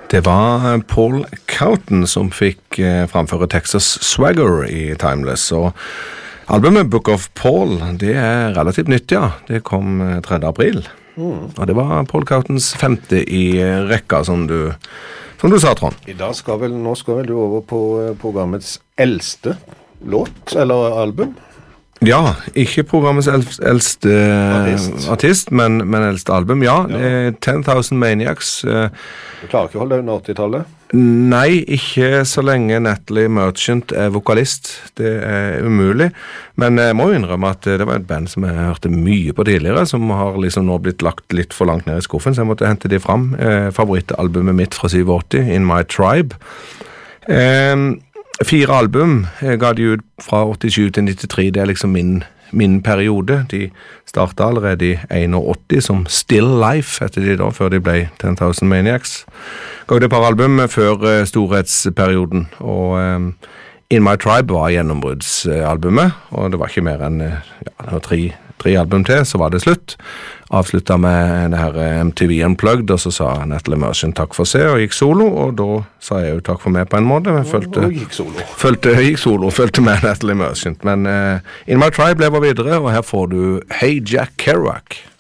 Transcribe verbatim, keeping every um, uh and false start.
Det var Paul Cowton som fikk eh, framføre Texas Swagger i Timeless, og albumet Book of Paul, det er relativt nytt, ja. Det kom eh, tredje april, mm. og det var Paul Cowtons femte i rekka, som du, som du sa, Trond. I dag skal vel, nå skal vel du over på eh, programmets eldste låt, eller album? Ja, ikke programmets eldste, eldste artist, artist men, men eldste album, ja. ja. ten thousand Maniacs. Du klarer ikke å holde det under åttitallet? Nei, ikke så lenge Natalie Merchant er vokalist. Det er umulig. Men jeg må jo innrømme at det var et band som jeg hørte mye på tidligere, som har liksom nå blitt lagt litt for langt ned i skuffen, så jeg måtte hente de fram. Eh, favorittalbumet mitt fra syttiåtte, In My Tribe. Eh, Fire album jeg ga de ut fra åttisju til nittitre, det er liksom min, min periode. De startet allerede i åttién som Still Life, etter de da, før de ble ten thousand Maniacs. Ga ut et par album før uh, storhetsperioden, og um, In My Tribe var gjennombruddsalbumet, og det var ikke mer enn uh, ja, det var tre, tre album til, så var det slutt. Avsluttet med det her M T V Unplugged, og så sa Natalie Merchant takk for seg, og gikk solo, og da sa jeg jo takk for meg på en måte. Jeg følte, og gikk solo. Følte, gikk solo, følte med Natalie Merchant. Men uh, In My Tribe lever videre, og her får du Hey Jack Kerouac.